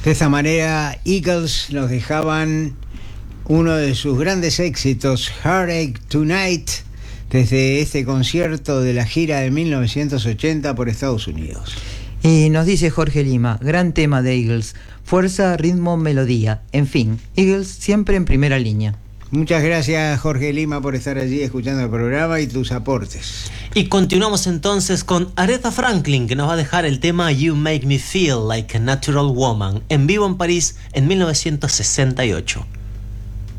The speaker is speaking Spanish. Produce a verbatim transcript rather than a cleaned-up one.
De esta manera, Eagles nos dejaban uno de sus grandes éxitos, Heartache Tonight, desde este concierto de la gira de mil novecientos ochenta por Estados Unidos. Y nos dice Jorge Lima, gran tema de Eagles, fuerza, ritmo, melodía, en fin, Eagles siempre en primera línea. Muchas gracias, Jorge Lima, por estar allí escuchando el programa y tus aportes. Y continuamos entonces con Aretha Franklin, que nos va a dejar el tema You Make Me Feel Like a Natural Woman, en vivo en París en mil novecientos sesenta y ocho.